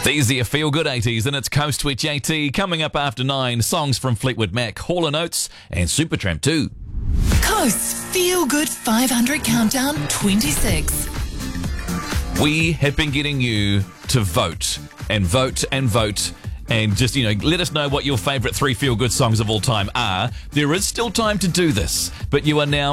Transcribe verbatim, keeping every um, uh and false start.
These are your Feel Good eighties, and it's Coast Switch AT coming up after nine. Songs from Fleetwood Mac, Hall and Oates, and Supertramp two. Coast's Feel Good five hundred Countdown twenty-six. We have been getting you to vote and vote and vote and just, you know, let us know what your favourite three feel-good songs of all time are. There is still time to do this, but you are now